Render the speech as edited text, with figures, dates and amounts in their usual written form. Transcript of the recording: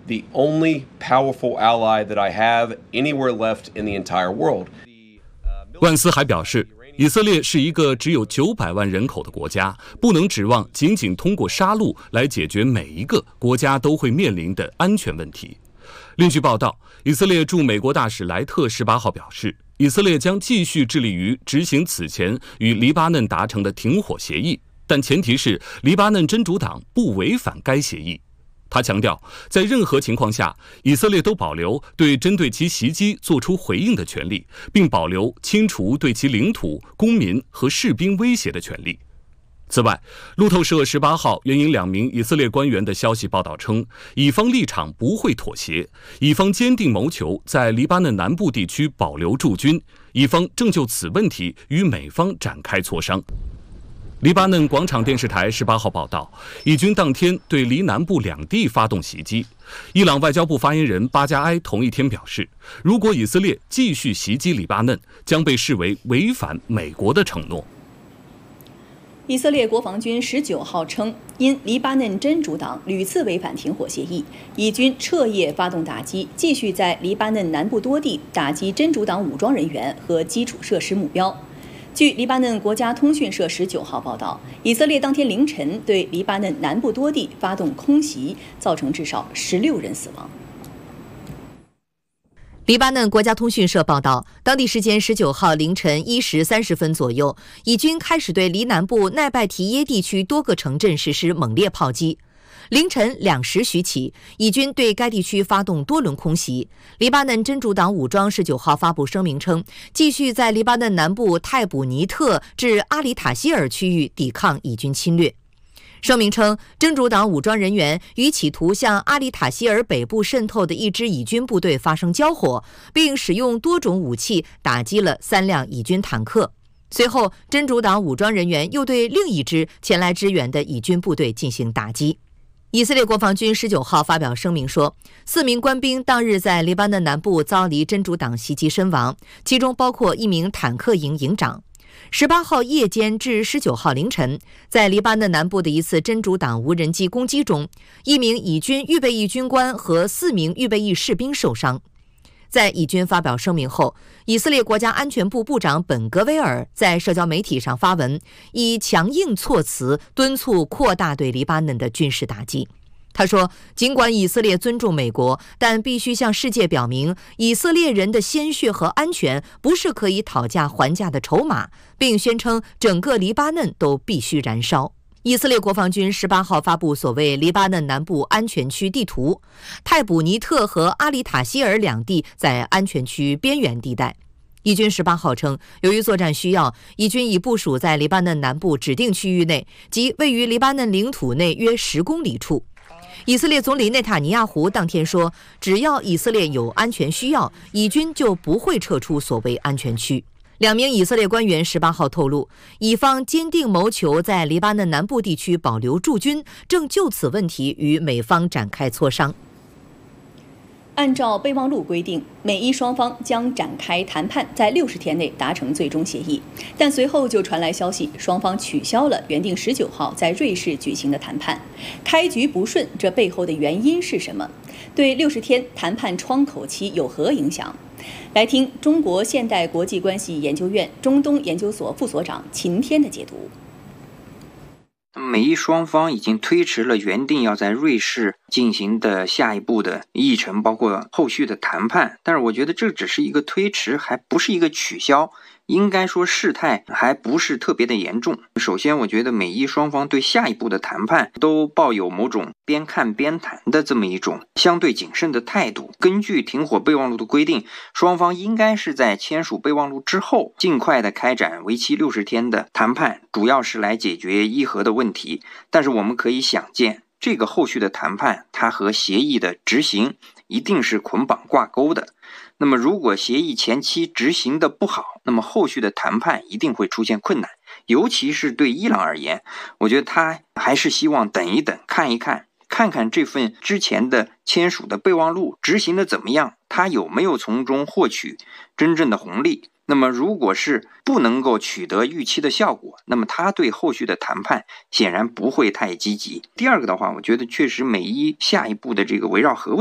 the only powerful ally that I have anywhere left in the entire world. 万斯还表示，以色列是一个只有900万人口的国家，不能指望仅仅通过杀戮来解决每一个国家都会面临的安全问题。另据报道，以色列驻美国大使莱特18号表示，以色列将继续致力于执行此前与黎巴嫩达成的停火协议，但前提是黎巴嫩真主党不违反该协议。他强调，在任何情况下，以色列都保留对针对其袭击作出回应的权利，并保留清除对其领土、公民和士兵威胁的权利。此外，路透社18号援引2名以色列官员的消息报道称，以方立场不会妥协，以方坚定谋求在黎巴嫩南部地区保留驻军，以方正就此问题与美方展开磋商。黎巴嫩广场电视台18号报道，以军当天对黎南部2地发动袭击。伊朗外交部发言人巴加埃同一天表示，如果以色列继续袭击黎巴嫩，将被视为违反美国的承诺。 以色列国防军19号称，因黎巴嫩真主党屡次违反停火协议，以军彻夜发动打击，继续在黎巴嫩南部多地打击真主党武装人员和基础设施目标。据黎巴嫩国家通讯社19号报道，以色列当天凌晨对黎巴嫩南部多地发动空袭，造成至少16人死亡。 黎巴嫩国家通讯社报道，当地时间19号凌晨1时30分左右，以军开始对黎南部奈拜提耶地区多个城镇实施猛烈炮击。凌晨2时许起，以军对该地区发动多轮空袭。黎巴嫩真主党武装19号发布声明称，继续在黎巴嫩南部泰卜尼特至阿里塔希尔区域抵抗以军侵略。声明称，真主党武装人员与企图向阿里塔希尔北部渗透的一支以军部队发生交火，并使用多种武器打击了3辆以军坦克。随后，真主党武装人员又对另一支前来支援的以军部队进行打击。以色列国防军19号发表声明说，4名官兵当日在黎巴嫩南部遭黎真主党袭击身亡，其中包括1名坦克营营长。18号夜间至19号凌晨，在黎巴嫩南部的一次真主党无人机攻击中，1名以军预备役军官和4名预备役士兵受伤。在以军发表声明后，以色列国家安全部部长本格威尔在社交媒体上发文，以强硬措辞敦促扩大对黎巴嫩的军事打击。他说，尽管以色列尊重美国，但必须向世界表明，以色列人的鲜血和安全不是可以讨价还价的筹码，并宣称整个黎巴嫩都必须燃烧。以色列国防军18号发布所谓黎巴嫩南部安全区地图，泰卜尼特和阿里塔希尔2地在安全区边缘地带。以军18号称，由于作战需要，以军已部署在黎巴嫩南部指定区域内，即位于黎巴嫩领土内约10公里处。以色列总理内塔尼亚胡当天说，只要以色列有安全需要，以军就不会撤出所谓安全区。2名以色列官员18号透露，以方坚定谋求在黎巴嫩南部地区保留驻军，正就此问题与美方展开磋商。 按照备忘录规定，美伊双方将展开谈判，在60天内达成最终协议。但随后就传来消息，双方取消了原定19号在瑞士举行的谈判。开局不顺，这背后的原因是什么？对60天谈判窗口期有何影响？来听中国现代国际关系研究院中东研究所副所长秦天的解读。 美伊双方已经推迟了原定要在瑞士进行的下一步的议程，包括后续的谈判，但是我觉得这只是一个推迟，还不是一个取消。应该说事态还不是特别的严重。首先我觉得美伊双方对下一步的谈判都抱有某种边看边谈的这么一种相对谨慎的态度。根据停火备忘录的规定，双方应该是在签署备忘录之后尽快的开展为期60天的谈判，主要是来解决伊核的问题。但是我们可以想见，这个后续的谈判它和协议的执行一定是捆绑挂钩的。那么如果协议前期执行的不好，那么后续的谈判一定会出现困难。尤其是对伊朗而言，我觉得他还是希望等一等，看一看，看看这份之前的签署的备忘录执行的怎么样，他有没有从中获取真正的红利。那么如果是不能够取得预期的效果，那么他对后续的谈判显然不会太积极。第二个的话，我觉得确实美伊下一步的这个围绕核问